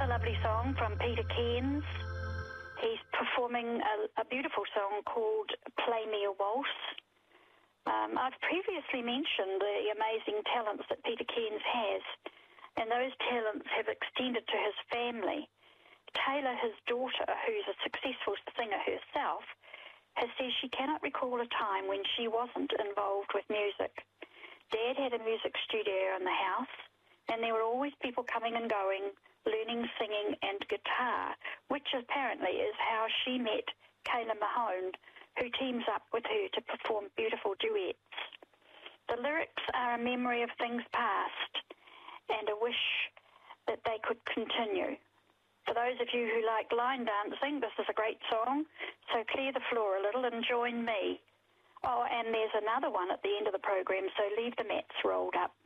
another lovely song from Peter Cairns. He's performing a beautiful song called Play Me a Waltz. I've previously mentioned the amazing talents that Peter Cairns has, and those talents have extended to his family. Taylor, his daughter, who's a successful singer herself, has said she cannot recall a time when she wasn't involved with music. Dad had a music studio in the house, and there were always people coming and going, learning singing and guitar, which apparently is how she met Kayla Mahone, who teams up with her to perform beautiful duets. The lyrics are a memory of things past and a wish that they could continue. For those of you who like line dancing, this is a great song, so clear the floor a little and join me. Oh, and there's another one at the end of the program, so leave the mats rolled up.